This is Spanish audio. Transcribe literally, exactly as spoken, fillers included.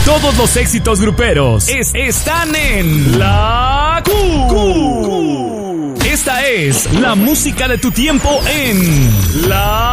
Todos los éxitos gruperos es, están en La Q. Q. Esta es la música de tu tiempo en La